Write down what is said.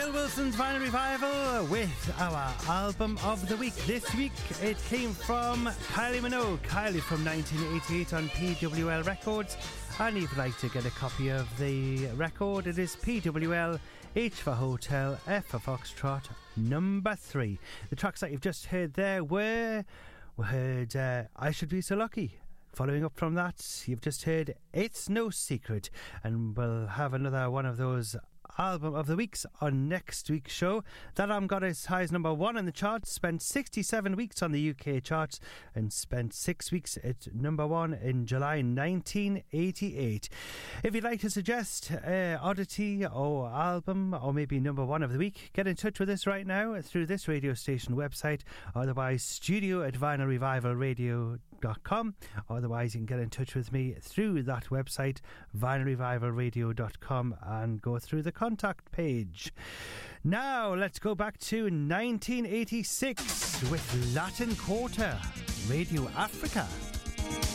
Bill Wilson's Vinyl Revival with our album of the week. This week it came from Kylie Minogue. Kylie from 1988 on PWL Records. And if you'd like to get a copy of the record, it is PWL, H for Hotel, F for Foxtrot, number 3. The tracks that you've just heard there we heard I Should Be So Lucky. Following up from that, you've just heard It's No Secret, and we'll have another one of those album of the weeks on next week's show. That album got as high as number 1 in the charts, spent 67 weeks on the UK charts, and spent 6 weeks at number 1 in July 1988. If you'd like to suggest oddity or album or maybe number 1 of the week, get in touch with us right now through this radio station website, otherwise studio@vinylrevivalradio.com. Otherwise you can get in touch with me through that website, vinylrevivalradio.com, and go through the contact page. Now let's go back to 1986 with Latin Quarter, Radio Africa.